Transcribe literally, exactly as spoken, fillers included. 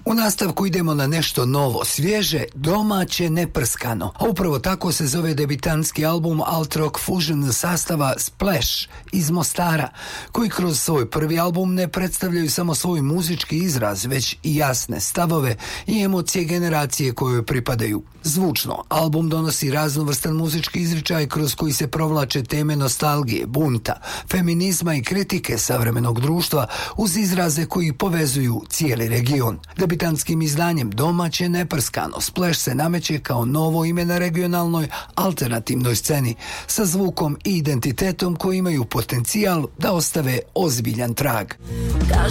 U nastavku idemo na nešto novo, svježe, domaće, neprskano. A upravo tako se zove debitanski album alt rock fusion sastava Splash iz Mostara, koji kroz svoj prvi album ne predstavljaju samo svoj muzički izraz, već i jasne stavove i emocije generacije kojoj pripadaju. Zvučno, album donosi raznovrstan muzički izričaj kroz koji se provlače teme nostalgije, bunta, feminizma i kritike savremenog društva uz izraze koji povezuju cijeli region. Debitantskim izdanjem domaće neprskano Splash se nameće kao novo ime na regionalnoj alternativnoj sceni sa zvukom i identitetom koji imaju potencijal da ostave ozbiljan trag.